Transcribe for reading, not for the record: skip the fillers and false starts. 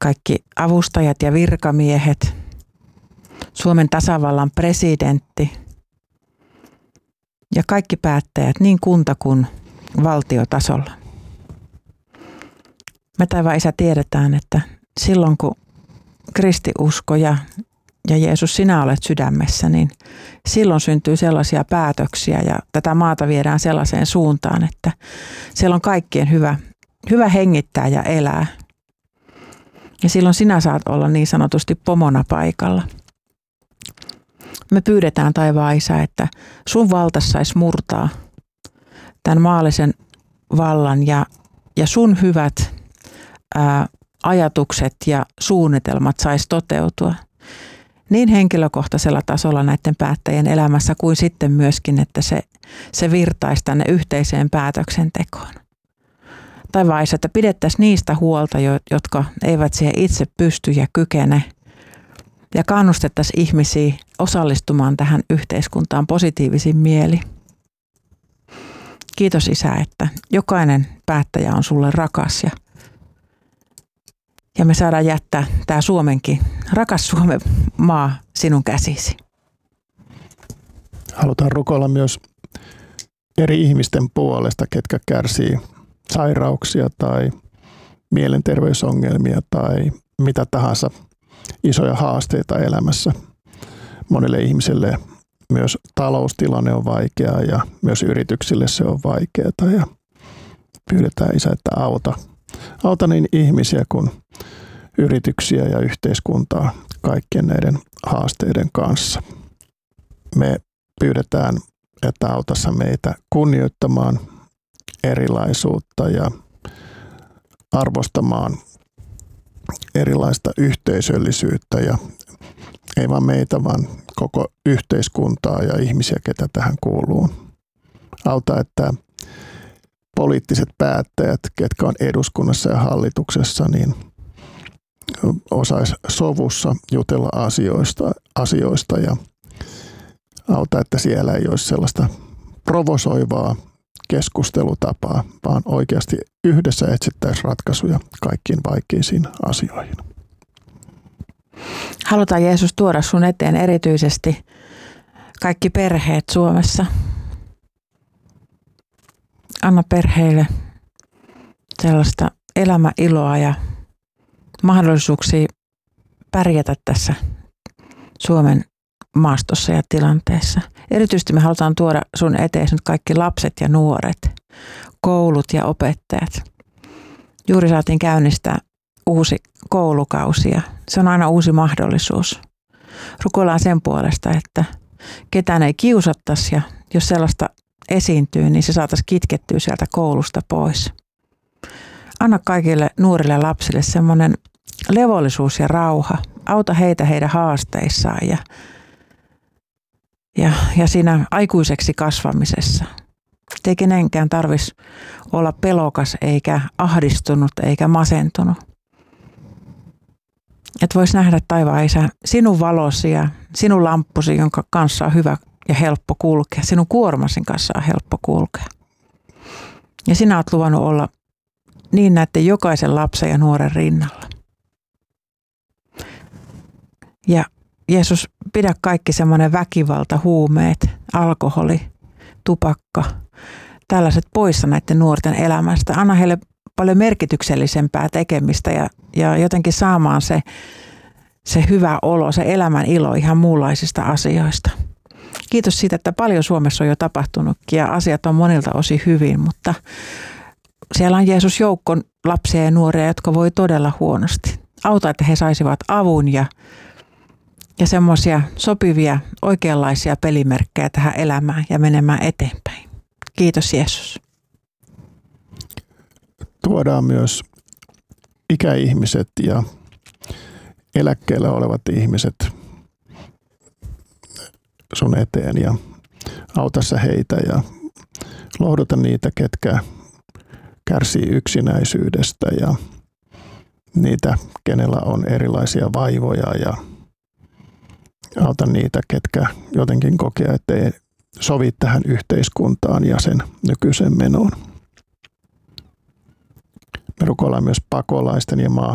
kaikki avustajat ja virkamiehet, Suomen tasavallan presidentti ja kaikki päättäjät niin kunta- kuin valtiotasolla. Me taivaan Isä tiedetään, että silloin kun kristiusko ja Jeesus sinä olet sydämessä, niin silloin syntyy sellaisia päätöksiä ja tätä maata viedään sellaiseen suuntaan, että siellä on kaikkien hyvä hengittää ja elää. Ja silloin sinä saat olla niin sanotusti pomona paikalla. Me pyydetään taivaan Isä, että sun valtas saisi murtaa tämän maallisen vallan ja sun hyvät ajatukset ja suunnitelmat saisi toteutua niin henkilökohtaisella tasolla näiden päättäjien elämässä kuin sitten myöskin, että se virtaisi tänne yhteiseen päätöksentekoon. Taivaan Isä, että pidettäisiin niistä huolta, jotka eivät siihen itse pysty ja kykene, ja kannustettaisiin ihmisiä osallistumaan tähän yhteiskuntaan positiivisin mieli. Kiitos Isä, että jokainen päättäjä on sulle rakas ja me saadaan jättää tämä Suomenkin, rakas Suomen maa sinun käsisi. Halutaan rukoilla myös eri ihmisten puolesta, ketkä kärsii sairauksia tai mielenterveysongelmia tai mitä tahansa isoja haasteita elämässä. Monelle ihmiselle myös taloustilanne on vaikea ja myös yrityksille se on vaikeaa ja pyydetään Isä, että auta niin ihmisiä kuin yrityksiä ja yhteiskuntaa kaikkien näiden haasteiden kanssa. Me pyydetään, että autassa meitä kunnioittamaan erilaisuutta ja arvostamaan erilaista yhteisöllisyyttä ja ei vain meitä, vaan koko yhteiskuntaa ja ihmisiä, ketä tähän kuuluu. Auta, että poliittiset päättäjät, ketkä on eduskunnassa ja hallituksessa, niin osais sovussa jutella asioista ja auta, että siellä ei olisi sellaista provosoivaa keskustelutapaa, vaan oikeasti yhdessä etsittäisiin ratkaisuja kaikkiin vaikeisiin asioihin. Halutaan Jeesus tuoda sun eteen erityisesti kaikki perheet Suomessa. Anna perheille sellaista elämäiloa ja mahdollisuuksia pärjätä tässä Suomen maastossa ja tilanteessa. Erityisesti me halutaan tuoda sun eteen nyt kaikki lapset ja nuoret, koulut ja opettajat. Juuri saatiin käynnistää uusi koulukausi ja se on aina uusi mahdollisuus. Rukoillaan sen puolesta, että ketään ei kiusattaisi ja jos sellaista esiintyy, niin se saataisiin kitkettyä sieltä koulusta pois. Anna kaikille nuorille lapsille semmoinen levollisuus ja rauha. Auta heitä heidän haasteissaan ja siinä aikuiseksi kasvamisessa. Ei kenenkään tarvitsisi olla pelokas eikä ahdistunut eikä masentunut. Että vois nähdä taivaan Isä sinun valosi ja sinun lamppusi, jonka kanssa on hyvä ja helppo kulkea. Sinun kuormasin kanssa on helppo kulkea. Ja sinä olet luvannut olla niin näiden jokaisen lapsen ja nuoren rinnalla. Ja Jeesus, pidä kaikki semmoinen väkivalta, huumeet, alkoholi, tupakka, tällaiset poissa näiden nuorten elämästä. Anna heille paljon merkityksellisempää tekemistä ja jotenkin saamaan se hyvä olo, se elämän ilo ihan muunlaisista asioista. Kiitos siitä, että paljon Suomessa on jo tapahtunutkin ja asiat on monilta osin hyvin, mutta siellä on Jeesus joukko lapsia ja nuoria, jotka voi todella huonosti. Auta, että he saisivat avun ja semmoisia sopivia, oikeanlaisia pelimerkkejä tähän elämään ja menemään eteenpäin. Kiitos Jeesus. Tuodaan myös ikäihmiset ja eläkkeellä olevat ihmiset sun eteen ja auta sä heitä ja lohduta niitä, ketkä kärsii yksinäisyydestä ja niitä, kenellä on erilaisia vaivoja ja auta niitä, ketkä jotenkin kokee, että ei sovi tähän yhteiskuntaan ja sen nykyisen menoon. Me rukoillaan myös pakolaisten ja